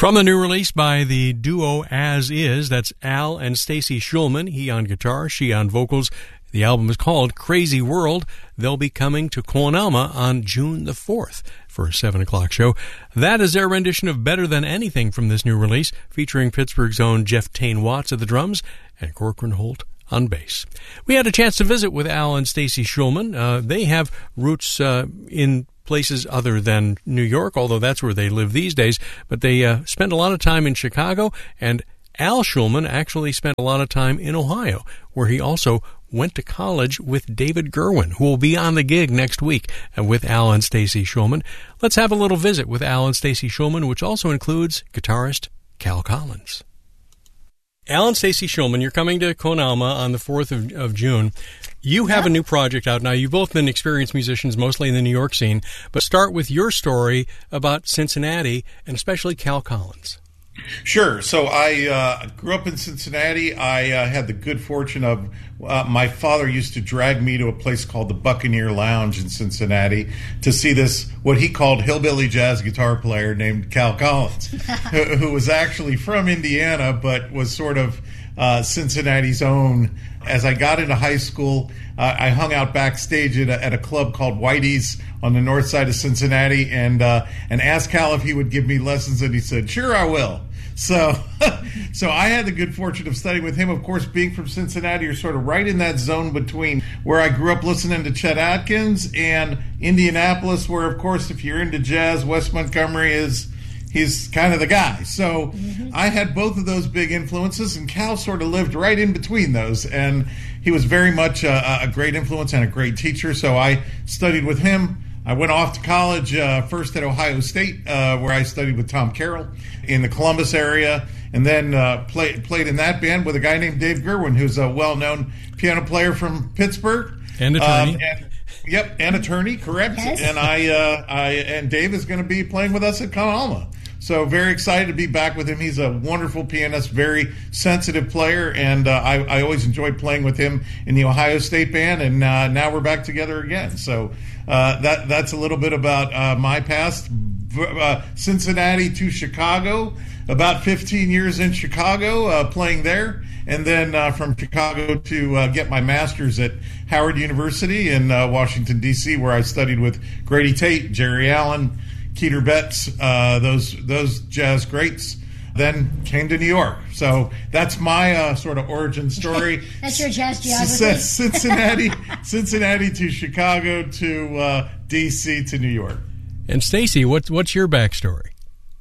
From the new release by the duo As Is, that's Al and Stacy Schulman, he on guitar, she on vocals. The album is called Crazy World. They'll be coming to Coanalma on June the 4th for a 7 o'clock show. That is their rendition of Better Than Anything from this new release, featuring Pittsburgh's own Jeff Tain Watts at the drums and Corcoran Holt on bass. We had a chance to visit with Al and Stacy Schulman. They have roots in places other than New York, although that's where they live these days. But they spend a lot of time in Chicago, and Al Schulman actually spent a lot of time in Ohio, where he also went to college with David Gerwin, who will be on the gig next week with Al and Stacy Schulman. Let's have a little visit with Al and Stacy Schulman, which also includes guitarist Cal Collins. Al and Stacy Schulman, you're coming to Coanalma on the 4th of June. You have a new project out now. You've both been experienced musicians, mostly in the New York scene. But start with your story about Cincinnati, and especially Cal Collins. Sure. So I grew up in Cincinnati. I had the good fortune of my father used to drag me to a place called the Buccaneer Lounge in Cincinnati to see this, what he called hillbilly jazz guitar player named Cal Collins, who was actually from Indiana but was sort of Cincinnati's own. As I got into high school, I hung out backstage at a club called Whitey's on the north side of Cincinnati, and asked Cal if he would give me lessons, and he said, "Sure, I will." So I had the good fortune of studying with him. Of course, being from Cincinnati, you're sort of right in that zone between where I grew up listening to Chet Atkins and Indianapolis, where, of course, if you're into jazz, Wes Montgomery he's kind of the guy. So I had both of those big influences, and Cal sort of lived right in between those. And he was very much a great influence and a great teacher. So I studied with him. I went off to college, first at Ohio State, where I studied with Tom Carroll in the Columbus area, and then played in that band with a guy named Dave Gerwin, who's a well-known piano player from Pittsburgh. And attorney. And attorney, correct. Yes. And and Dave is going to be playing with us at Coanalma. So very excited to be back with him. He's a wonderful pianist, very sensitive player, and I always enjoyed playing with him in the Ohio State band, and now we're back together again. So that's a little bit about my past. Cincinnati to Chicago, about 15 years in Chicago, playing there, and then from Chicago to get my master's at Howard University in Washington, D.C., where I studied with Grady Tate, Jerry Allen, Keter Betts, those jazz greats, then came to New York. So that's my sort of origin story. That's your jazz geography. Cincinnati to Chicago to D.C. to New York. And Stacy, what's your backstory?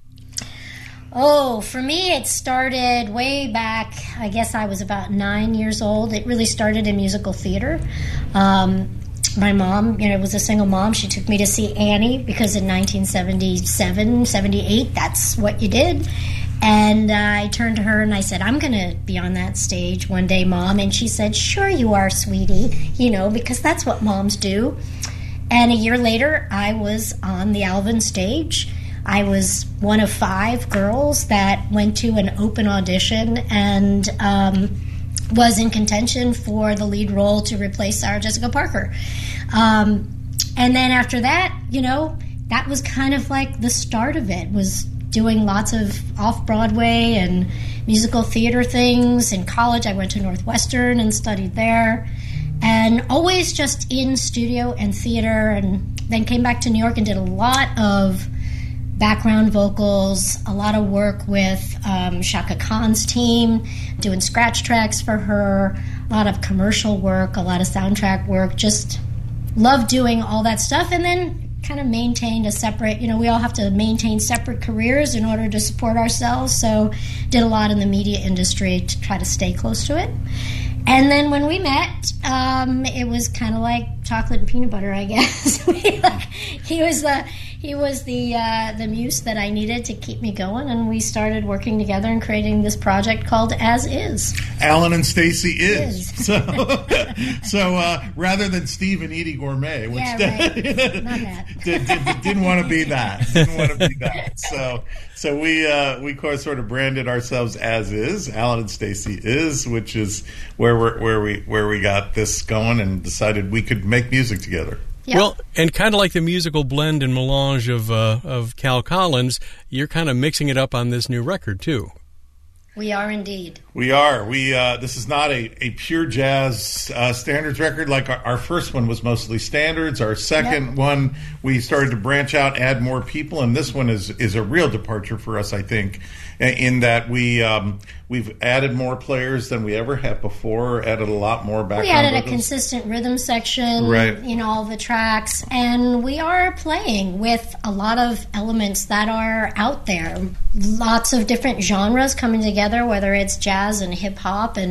Oh, for me, it started way back. I guess I was about 9 years old. It really started in musical theater. My mom, was a single mom. She took me to see Annie because in 1977, 78, that's what you did. And I turned to her and I said, "I'm going to be on that stage one day, Mom." And she said, "Sure you are, sweetie," because that's what moms do. And a year later, I was on the Alvin stage. I was one of 5 girls that went to an open audition and was in contention for the lead role to replace Sarah Jessica Parker. And then after that, that was kind of like the start of it, was doing lots of off-Broadway and musical theater things. In college, I went to Northwestern and studied there. And always just in studio and theater, and then came back to New York and did a lot of background vocals, a lot of work with Chaka Khan's team, doing scratch tracks for her, a lot of commercial work, a lot of soundtrack work, just loved doing all that stuff, and then kind of maintained a separate, we all have to maintain separate careers in order to support ourselves, so did a lot in the media industry to try to stay close to it. And then when we met, it was kind of like chocolate and peanut butter, I guess. He was the muse that I needed to keep me going, and we started working together and creating this project called As Is. Alan and Stacy is. So rather than Steve and Edie Gourmet, which not that. Didn't want to be that. So we sort of branded ourselves As Is. Alan and Stacy is, which is where we got this going and decided we could make music together. Yep. Well, and kind of like the musical blend and melange of Cal Collins, you're kind of mixing it up on this new record, too. We are indeed. We are. This is not a pure jazz standards record. Like our first one was mostly standards. Our second one, we started to branch out, add more people, and this one is a real departure for us, I think, in that we've added more players than we ever have before. Added a lot more background. We added a vocals. consistent rhythm section Right. in all the tracks, and we are playing with a lot of elements that are out there. Lots of different genres coming together, whether it's jazz and hip hop and